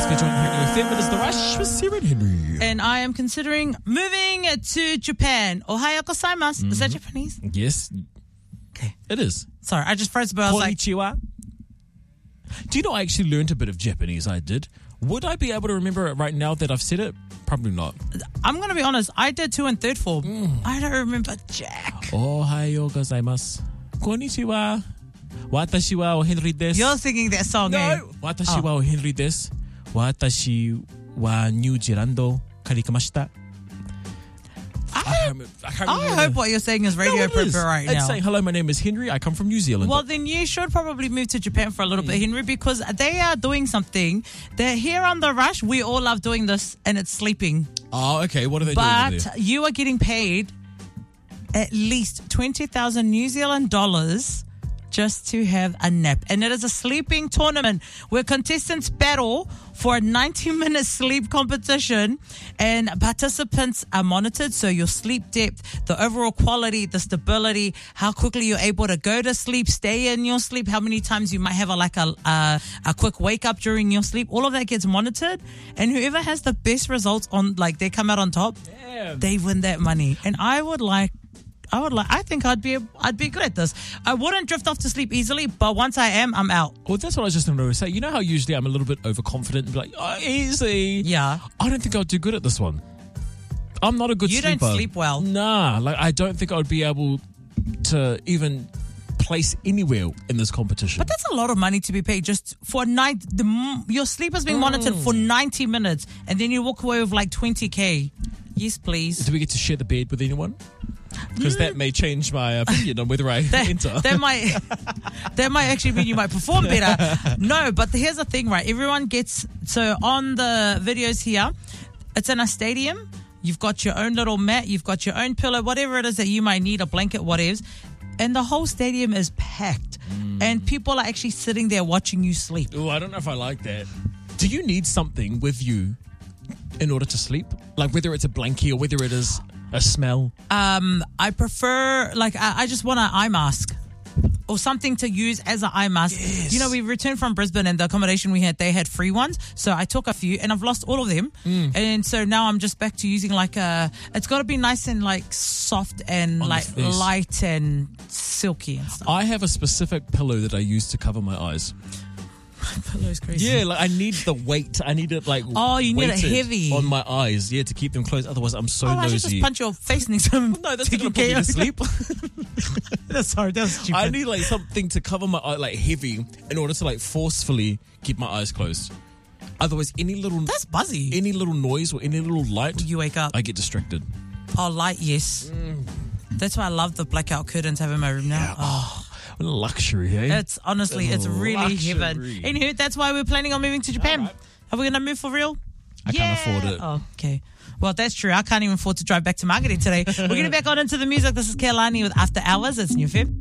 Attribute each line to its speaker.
Speaker 1: for joining here at FM. It is The Rush with Sarah and Henry.
Speaker 2: And I am considering moving to Japan. Ohayou gozaimasu. Is that Japanese?
Speaker 1: Yes.
Speaker 2: Okay.
Speaker 1: It is.
Speaker 2: Sorry, I just froze, but I was like...
Speaker 1: Konnichiwa. Do you know I actually learned a bit of Japanese? I did. Would I be able to remember it right now that I've said it? Probably not.
Speaker 2: I'm going to be honest. I did 2 and 3rd form. I don't remember jack.
Speaker 1: Ohayou gozaimasu. Konnichiwa. Watashi wa o Henry desu.
Speaker 2: You're singing that song, eh?
Speaker 1: No. Watashi wa o Henry desu. Watashi wa New Zealand karikimashita. I can't
Speaker 2: I hope what you're saying is radio appropriate right
Speaker 1: It's
Speaker 2: now.
Speaker 1: saying, hello, my name is Henry. I come from New Zealand.
Speaker 2: Well, then you should probably move to Japan for a little bit, Henry, because they are doing something that here on The Rush, we all love doing this, and it's sleeping.
Speaker 1: Oh, okay. What are they doing over there?
Speaker 2: But you are getting paid at least 20,000 New Zealand dollars just to have a nap. And it is a sleeping tournament where contestants battle for a 90-minute sleep competition, and participants are monitored. So your sleep depth, the overall quality, the stability, how quickly you're able to go to sleep, stay in your sleep, how many times you might have a quick wake up during your sleep. All of that gets monitored, and whoever has the best results on, like, they come out on top, they win that money. And I think I'd be good at this. I wouldn't drift off to sleep easily, but once I am, I'm out.
Speaker 1: Well, that's what I was just going to say. You know how usually I'm a little bit overconfident and be like, oh, easy.
Speaker 2: Yeah.
Speaker 1: I don't think I'd do good at this one. I'm not a good sleeper.
Speaker 2: You don't sleep well.
Speaker 1: Nah. Like, I don't think I would be able to even place anywhere in this competition.
Speaker 2: But that's a lot of money to be paid just for a night. Your sleep is being monitored for 90 minutes, and then you walk away with like 20K. Yes, please.
Speaker 1: Do we get to share the bed with anyone? Because that may change my opinion on whether I enter.
Speaker 2: That might actually mean you might perform better. No, but here's the thing, right? Everyone gets, so on the videos here, it's in a stadium. You've got your own little mat. You've got your own pillow, whatever it is that you might need, a blanket, whatever. And the whole stadium is packed. And people are actually sitting there watching you sleep.
Speaker 1: Oh, I don't know if I like that. Do you need something with you in order to sleep? Like whether it's a blankie or whether it is a smell?
Speaker 2: I prefer, like, I just want an eye mask or something to use as an eye mask.
Speaker 1: Yes.
Speaker 2: You know, we returned from Brisbane and the accommodation we had, they had free ones. So I took a few and I've lost all of them. And so now I'm just back to using it's got to be nice and like soft and
Speaker 1: On
Speaker 2: like
Speaker 1: the face.
Speaker 2: light and silky and stuff.
Speaker 1: I have a specific pillow that I use to cover my eyes.
Speaker 2: Pillow's crazy.
Speaker 1: Yeah, like I need the weight. I need it like
Speaker 2: Oh, you need it
Speaker 1: weighted
Speaker 2: heavy.
Speaker 1: on my eyes, to keep them closed. Otherwise, I'm so
Speaker 2: I should
Speaker 1: nosy.
Speaker 2: just punch your face next time.
Speaker 1: No, that's not going to put me to sleep.
Speaker 2: Sorry, that's stupid.
Speaker 1: I need like something to cover my eye, like heavy, in order to like forcefully keep my eyes closed. Otherwise,
Speaker 2: That's buzzy.
Speaker 1: any little noise or any little light,
Speaker 2: You wake up.
Speaker 1: I get distracted.
Speaker 2: Oh, light, yes. That's why I love the blackout curtains I have in my room now. Oh.
Speaker 1: What a luxury, eh?
Speaker 2: It's honestly, it's really heaven. Anywho, that's why we're planning on moving to Japan.
Speaker 1: Alright.
Speaker 2: Are we going to move for real?
Speaker 1: I can't afford it.
Speaker 2: Oh, okay. Well, that's true. I can't even afford to drive back to Marketing today. We're getting back on into the music. This is Kehlani with After Hours. It's New Feb.